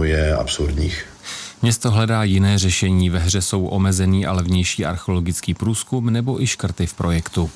je absurdních. Město hledá jiné řešení, ve hře jsou omezený a levnější archeologický průzkum nebo i škrty v projektu.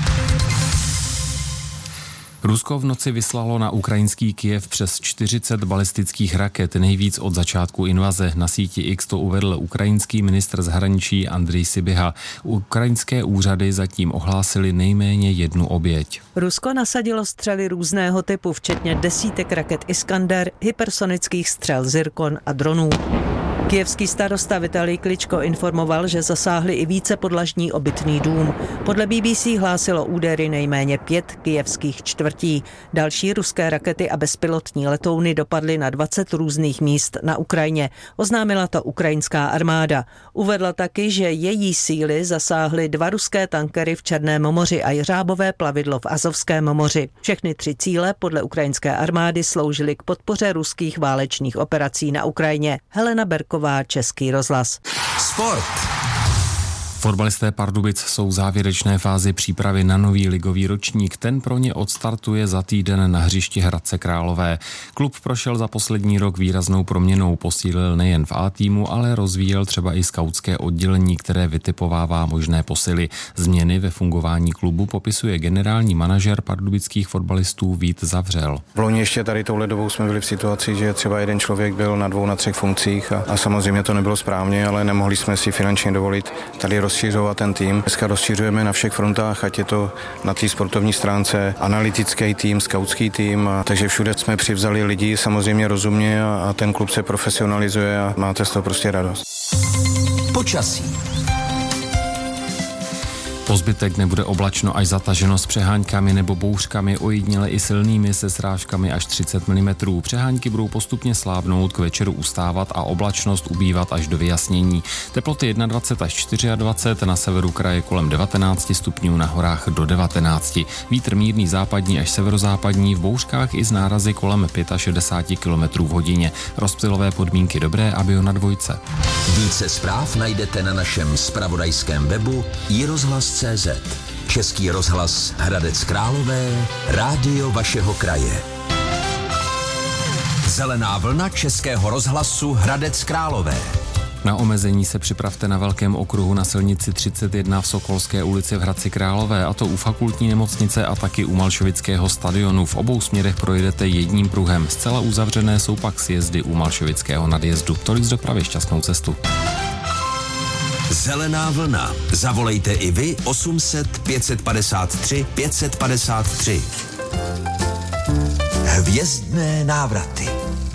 Rusko v noci vyslalo na ukrajinský Kyjev přes 40 balistických raket, nejvíc od začátku invaze. Na síti X to uvedl ukrajinský ministr zahraničí Andrej Sybiha. Ukrajinské úřady zatím ohlásily nejméně 1 oběť. Rusko nasadilo střely různého typu, včetně desítek raket Iskander, hypersonických střel Zirkon a dronů. Kyjevský starosta Vitalij Kličko informoval, že zasáhli i vícepodlažní obytný dům. Podle BBC hlásilo údery nejméně 5 kyjevských čtvrtí. Další ruské rakety a bezpilotní letouny dopadly na 20 různých míst na Ukrajině. Oznámila to ukrajinská armáda. Uvedla taky, že její síly zasáhly 2 ruské tankery v Černém moři a jeřábové plavidlo v Azovském moři. Všechny 3 cíle podle ukrajinské armády sloužily k podpoře ruských válečných operací na Ukrajině. Helena Berková, Český rozhlas. Sport. Fotbalisté Pardubic jsou v závěrečné fázi přípravy na nový ligový ročník. Ten pro ně odstartuje za týden na hřišti Hradce Králové. Klub prošel za poslední rok výraznou proměnou, posílil nejen v A týmu, ale rozvíjel třeba i skautské oddělení, které vytipovává možné posily. Změny ve fungování klubu popisuje generální manažer pardubických fotbalistů Vít Zavřel. V loni ještě tady touhle dobou jsme byli v situaci, že třeba jeden člověk byl na 2, na 3 funkcích a samozřejmě to nebylo správně, ale nemohli jsme si finančně dovolit tady rozšiřovat ten tým. Dneska rozšiřujeme na všech frontách, ať je to na té sportovní stránce, analytický tým, skautský tým, takže všude jsme přivzali lidi samozřejmě rozumně a ten klub se profesionalizuje a máte z toho prostě radost. Počasí. Po zbytek nebude oblačno až zataženo s přeháňkami nebo bouřkami, ojediněle i silnými se srážkami až 30 mm. Přeháňky budou postupně slábnout, k večeru ustávat a oblačnost ubývat až do vyjasnění. Teploty 21 až 24, na severu kraje kolem 19 stupňů, na horách do 19. Vítr mírný západní až severozápadní, v bouřkách i z nárazy kolem 65 km v hodině. Rozptylové podmínky dobré a bio na 2. Více zpráv najdete na našem zpravodajském webu iRozhlas.cz. Český rozhlas Hradec Králové, rádio vašeho kraje. Zelená vlna Českého rozhlasu Hradec Králové. Na omezení se připravte na velkém okruhu na silnici 31 v Sokolské ulici v Hradci Králové, a to u fakultní nemocnice a taky u Malšovického stadionu. V obou směrech projedete jedním pruhem. Zcela uzavřené jsou pak sjezdy u Malšovického nadjezdu. Tolik z dopravy, šťastnou cestu. Zelená vlna. Zavolejte i vy 800 553 553. Hvězdné návraty.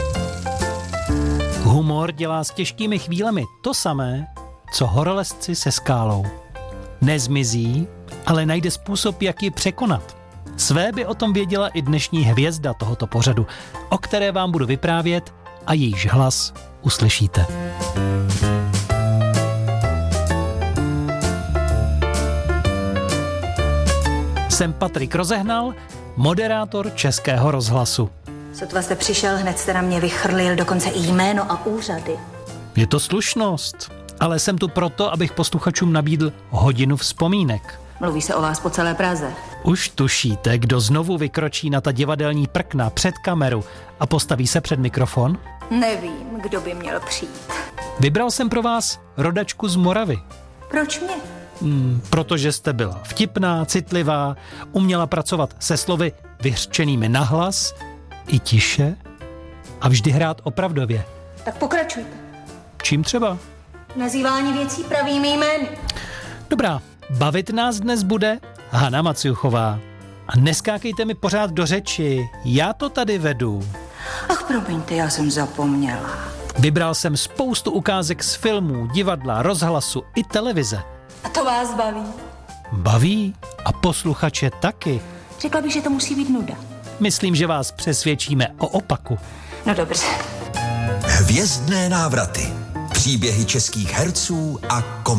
Humor dělá s těžkými chvílemi to samé, co horolezci se skálou. Nezmizí, ale najde způsob, jak ji překonat. Své by o tom věděla i dnešní hvězda tohoto pořadu, o které vám budu vyprávět a jejíž hlas uslyšíte. Jsem Patrik Rozehnal, moderátor Českého rozhlasu. Sotva jste přišel, hned jste na mě vychrlil dokonce i jméno a úřady. Je to slušnost, ale jsem tu proto, abych posluchačům nabídl hodinu vzpomínek. Mluví se o vás po celé Praze. Už tušíte, kdo znovu vykročí na ta divadelní prkna před kameru a postaví se před mikrofon? Nevím, kdo by měl přijít. Vybral jsem pro vás rodačku z Moravy. Proč mě? Protože jste byla vtipná, citlivá, uměla pracovat se slovy vyřčenými nahlas i tiše a vždy hrát opravdově. Tak pokračujte. Čím třeba? Nazývání věcí pravými jmény. Dobrá, bavit nás dnes bude Hana Maciuchová. A neskákejte mi pořád do řeči, já to tady vedu. Ach, promiňte, já jsem zapomněla. Vybral jsem spoustu ukázek z filmů, divadla, rozhlasu i televize. A to vás baví? Baví a posluchače taky. Řekla bych, že to musí být nuda. Myslím, že vás přesvědčíme o opaku. No dobře. Hvězdné návraty. Příběhy českých herců a